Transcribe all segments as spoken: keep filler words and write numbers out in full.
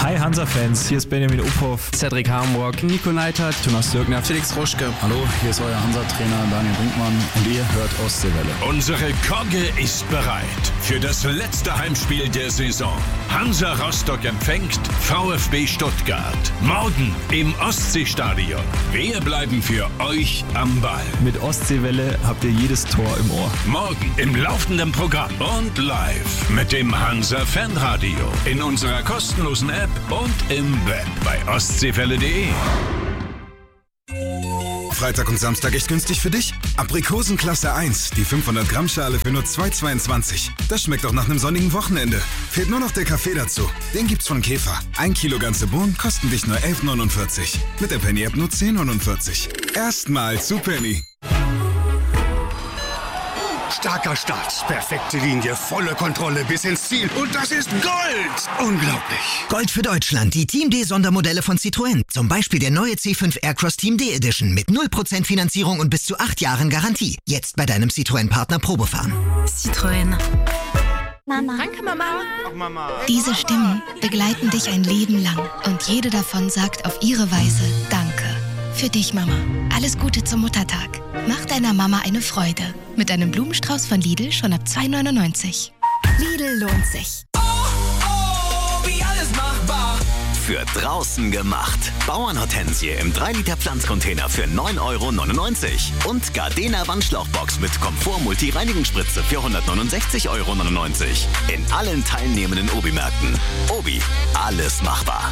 Hi Hansa-Fans, hier ist Benjamin Uphoff, Cedric Hamburg, Nico Neitert, Jonas Dürkner, Felix Ruschke. Hallo, hier ist euer Hansa-Trainer Daniel Brinkmann und ihr hört Ostseewelle. Unsere Kogge ist bereit für das letzte Heimspiel der Saison. Hansa Rostock empfängt VfB Stuttgart. Morgen im Ostseestadion. Wir bleiben für euch am Ball. Mit Ostseewelle habt ihr jedes Tor im Ohr. Morgen im laufenden Programm und live mit dem Hansa Fanradio in unserer kostenlosen App und im Web bei ostseewelle punkt de. Freitag und Samstag echt günstig für dich? Aprikosen Klasse eins, die fünfhundert Gramm Schale für nur zwei Euro zweiundzwanzig. Das schmeckt auch nach einem sonnigen Wochenende. Fehlt nur noch der Kaffee dazu. Den gibt's von Käfer. Ein Kilo ganze Bohnen kosten dich nur elf neunundvierzig. Mit der Penny-App nur zehn neunundvierzig. Erstmal zu Penny. Starker Start, perfekte Linie, volle Kontrolle bis ins Ziel. Und das ist Gold! Unglaublich. Gold für Deutschland, die Team D-Sondermodelle von Citroën. Zum Beispiel der neue C fünf Aircross Team D Edition mit null Prozent Finanzierung und bis zu acht Jahren Garantie. Jetzt bei deinem Citroën-Partner Probefahren. Citroën. Mama. Danke, Mama. Ach, Mama. Diese Stimmen begleiten dich ein Leben lang. Und jede davon sagt auf ihre Weise Danke. Für dich, Mama. Alles Gute zum Muttertag. Mach deiner Mama eine Freude. Mit einem Blumenstrauß von Lidl schon ab zwei Euro neunundneunzig. Lidl lohnt sich. Oh, oh, wie alles machbar. Für draußen gemacht. Bauernhortensie im drei Liter Pflanzcontainer für neun Euro neunundneunzig. Und Gardena Wandschlauchbox mit Komfort-Multi-Reinigungsspritze für hundertneunundsechzig Euro neunundneunzig. In allen teilnehmenden Obi-Märkten. Obi, alles machbar.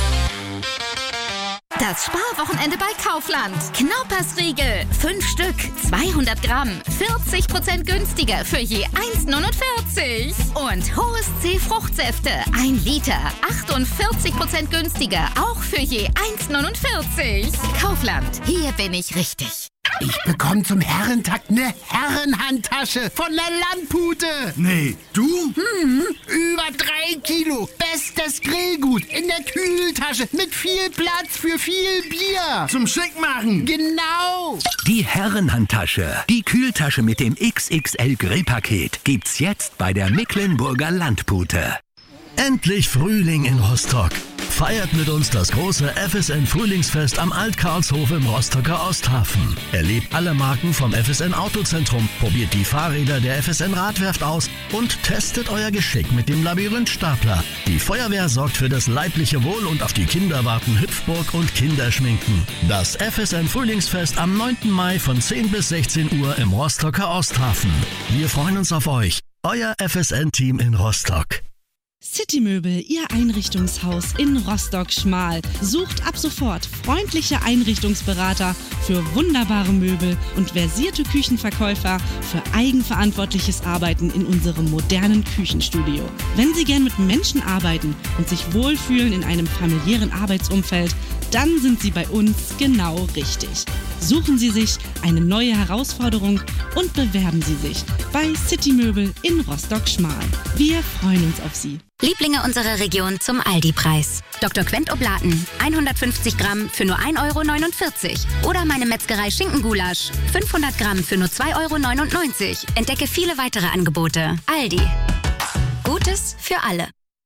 Das Sparwochenende bei Kaufland. Knaupersriegel. Fünf Stück. zweihundert Gramm. vierzig Prozent günstiger für je eins Euro neunundvierzig. Und Hohes C Fruchtsäfte. ein Liter. achtundvierzig Prozent günstiger. Auch für je eins Euro neunundvierzig. Kaufland. Hier bin ich richtig. Ich bekomme zum Herrentag eine Herrenhandtasche von der Landpute. Nee, du? Hm, über drei Kilo. Bestes Grillgut in der Kühltasche mit viel Platz für viel Bier. Zum Schickmachen. Genau. Die Herrenhandtasche. Die Kühltasche mit dem X X L Grillpaket gibt's jetzt bei der Mecklenburger Landpute. Endlich Frühling in Rostock. Feiert mit uns das große F S N Frühlingsfest am Alt-Karlshof im Rostocker Osthafen. Erlebt alle Marken vom F S N Autozentrum, probiert die Fahrräder der F S N Radwerft aus und testet euer Geschick mit dem Labyrinthstapler. Die Feuerwehr sorgt für das leibliche Wohl und auf die Kinder warten Hüpfburg und Kinderschminken. Das F S N Frühlingsfest am neunten Mai von zehn bis sechzehn Uhr im Rostocker Osthafen. Wir freuen uns auf euch. Euer F S N-Team in Rostock. Citymöbel, Ihr Einrichtungshaus in Rostock-Schmal. Sucht ab sofort freundliche Einrichtungsberater für wunderbare Möbel und versierte Küchenverkäufer für eigenverantwortliches Arbeiten in unserem modernen Küchenstudio. Wenn Sie gern mit Menschen arbeiten und sich wohlfühlen in einem familiären Arbeitsumfeld, dann sind Sie bei uns genau richtig. Suchen Sie sich eine neue Herausforderung und bewerben Sie sich bei Citymöbel in Rostock-Schmal. Wir freuen uns auf Sie. Lieblinge unserer Region zum Aldi-Preis. Doktor Quent Oblaten, hundertfünfzig Gramm für nur ein Euro neunundvierzig. Oder meine Metzgerei Schinkengulasch, fünfhundert Gramm für nur zwei Euro neunundneunzig. Entdecke viele weitere Angebote. Aldi. Gutes für alle.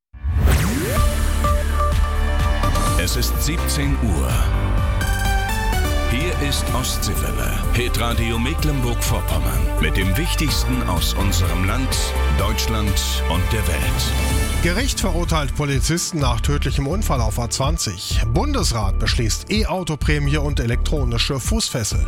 Es ist siebzehn Uhr. Hier ist Ostseewelle, Hitradio Mecklenburg-Vorpommern. Mit dem Wichtigsten aus unserem Land, Deutschland und der Welt. Gericht verurteilt Polizisten nach tödlichem Unfall auf A zwanzig. Bundesrat beschließt E-Auto-Prämie und elektronische Fußfessel.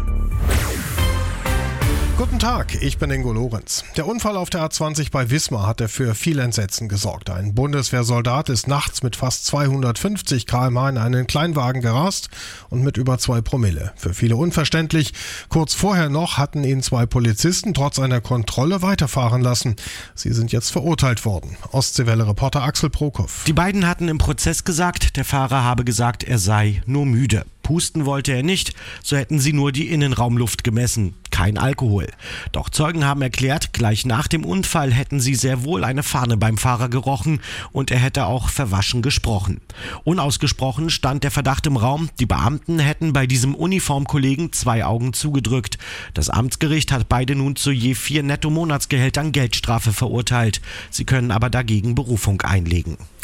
Guten Tag, ich bin Ingo Lorenz. Der Unfall auf der A zwanzig bei Wismar hat für viel Entsetzen gesorgt. Ein Bundeswehrsoldat ist nachts mit fast zweihundertfünfzig Kilometer pro Stunde in einen Kleinwagen gerast und mit über zwei Promille. Für viele unverständlich. Kurz vorher noch hatten ihn zwei Polizisten trotz einer Kontrolle weiterfahren lassen. Sie sind jetzt verurteilt worden. Ostseewelle-Reporter Axel Prokop. Die beiden hatten im Prozess gesagt, der Fahrer habe gesagt, er sei nur müde. Pusten wollte er nicht, so hätten sie nur die Innenraumluft gemessen. Kein Alkohol. Doch Zeugen haben erklärt, gleich nach dem Unfall hätten sie sehr wohl eine Fahne beim Fahrer gerochen und er hätte auch verwaschen gesprochen. Unausgesprochen stand der Verdacht im Raum, die Beamten hätten bei diesem Uniformkollegen zwei Augen zugedrückt. Das Amtsgericht hat beide nun zu je vier Netto-Monatsgehältern Geldstrafe verurteilt. Sie können aber dagegen Berufung einlegen.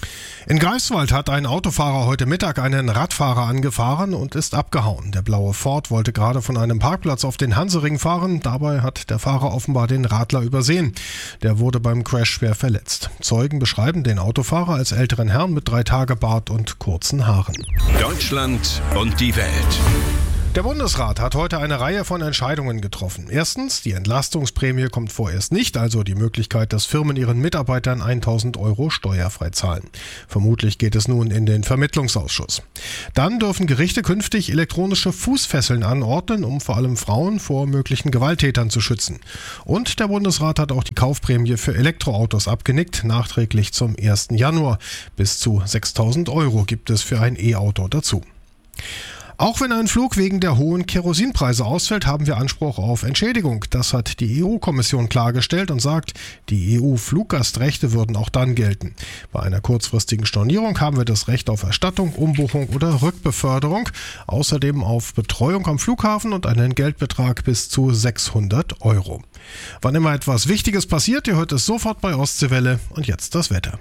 In Greifswald hat ein Autofahrer heute Mittag einen Radfahrer angefahren und ist abgehauen. Der blaue Ford wollte gerade von einem Parkplatz auf den Hansering fahren. Dabei hat der Fahrer offenbar den Radler übersehen. Der wurde beim Crash schwer verletzt. Zeugen beschreiben den Autofahrer als älteren Herrn mit drei Tage Bart und kurzen Haaren. Deutschland und die Welt. Der Bundesrat hat heute eine Reihe von Entscheidungen getroffen. Erstens, die Entlastungsprämie kommt vorerst nicht, also die Möglichkeit, dass Firmen ihren Mitarbeitern tausend Euro steuerfrei zahlen. Vermutlich geht es nun in den Vermittlungsausschuss. Dann dürfen Gerichte künftig elektronische Fußfesseln anordnen, um vor allem Frauen vor möglichen Gewalttätern zu schützen. Und der Bundesrat hat auch die Kaufprämie für Elektroautos abgenickt, nachträglich zum ersten Januar. Bis zu sechstausend Euro gibt es für ein E-Auto dazu. Auch wenn ein Flug wegen der hohen Kerosinpreise ausfällt, haben wir Anspruch auf Entschädigung. Das hat die E U-Kommission klargestellt und sagt, die E U-Fluggastrechte würden auch dann gelten. Bei einer kurzfristigen Stornierung haben wir das Recht auf Erstattung, Umbuchung oder Rückbeförderung, außerdem auf Betreuung am Flughafen und einen Geldbetrag bis zu sechshundert Euro. Wann immer etwas Wichtiges passiert, ihr hört es sofort bei Ostseewelle. Und jetzt das Wetter.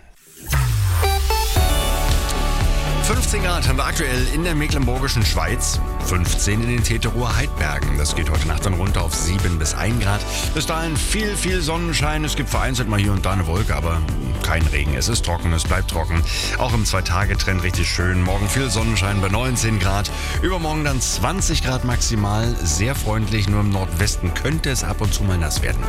fünfzehn Grad haben wir aktuell in der Mecklenburgischen Schweiz, fünfzehn in den Teterower Heidbergen. Das geht heute Nacht dann runter auf sieben bis ein Grad. Bis dahin viel, viel Sonnenschein. Es gibt vereinzelt mal hier und da eine Wolke, aber kein Regen. Es ist trocken, es bleibt trocken. Auch im Zwei-Tage-Trend richtig schön. Morgen viel Sonnenschein bei neunzehn Grad. Übermorgen dann zwanzig Grad maximal. Sehr freundlich, nur im Nordwesten könnte es ab und zu mal nass werden.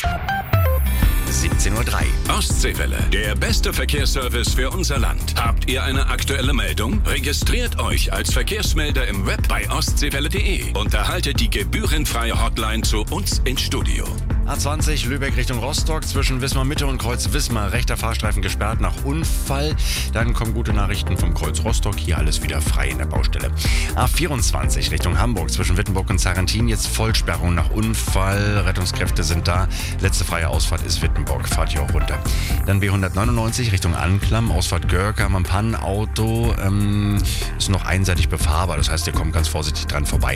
siebzehn Uhr drei. Ostseewelle, der beste Verkehrsservice für unser Land. Habt ihr eine aktuelle Meldung? Registriert euch als Verkehrsmelder im Web bei ostseewelle punkt de und erhaltet die gebührenfreie Hotline zu uns ins Studio. A zwanzig Lübeck Richtung Rostock, zwischen Wismar Mitte und Kreuz Wismar, rechter Fahrstreifen gesperrt nach Unfall. Dann kommen gute Nachrichten vom Kreuz Rostock, hier alles wieder frei in der Baustelle. A vierundzwanzig Richtung Hamburg, zwischen Wittenburg und Sarrentin, jetzt Vollsperrung nach Unfall. Rettungskräfte sind da, letzte freie Ausfahrt ist Wittenburg, fahrt hier auch runter. Dann B hundertneunundneunzig Richtung Anklam, Ausfahrt Görke am Pannenauto, ähm, ist noch einseitig befahrbar, das heißt, ihr kommt ganz vorsichtig dran vorbei.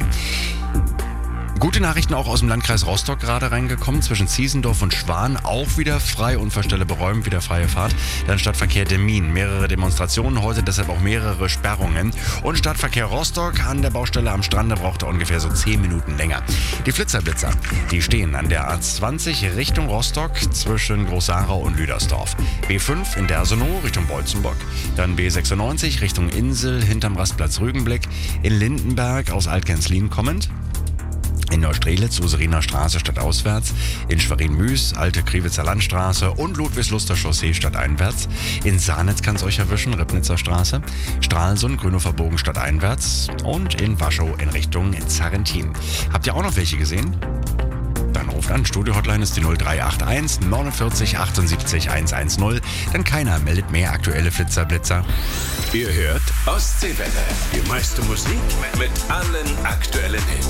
Gute Nachrichten auch aus dem Landkreis Rostock gerade reingekommen. Zwischen Ziesendorf und Schwan auch wieder frei, Unfallstelle beräumt, wieder freie Fahrt. Dann Stadtverkehr Demmin, mehrere Demonstrationen heute, deshalb auch mehrere Sperrungen. Und Stadtverkehr Rostock an der Baustelle am Strande brauchte ungefähr so zehn Minuten länger. Die Flitzerblitzer, die stehen an der A zwanzig Richtung Rostock zwischen Großarau und Lüdersdorf. B fünf in Dersonow Richtung Beutzenbock. Dann B sechsundneunzig Richtung Insel hinterm Rastplatz Rügenblick. In Lindenberg aus Altgenslin kommend. In Neustrelitz, Useriner Straße stadtauswärts, in Schwerin-Müs, Alte Kriwitzer Landstraße und Ludwigsluster Chaussee stadteinwärts. In Sahnitz kann es euch erwischen, Ribnitzer Straße, Stralsund, Grünhofer Bogen stadteinwärts und in Waschow in Richtung Sarrentin. Habt ihr auch noch welche gesehen? Dann ruft an, Studio-Hotline ist die null drei acht eins neunundvierzig achtundsiebzig hundertzehn. Denn keiner meldet mehr aktuelle Flitzerblitzer. Ihr hört Ostseewelle, die meiste Musik mit allen aktuellen Hits.